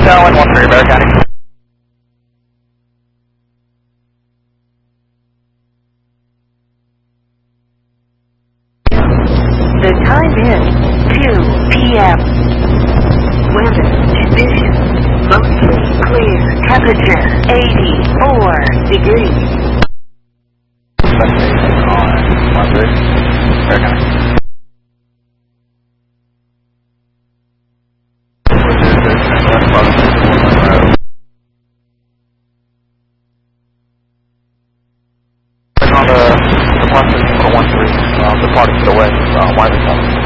Allen, 1-3, Bear County. The time is 2 p.m. Weather conditions mostly clear. Temperature 84 degrees. Investigation on 1-3, Bear County. On the departure for 1-3, departing to the west, Wiley County.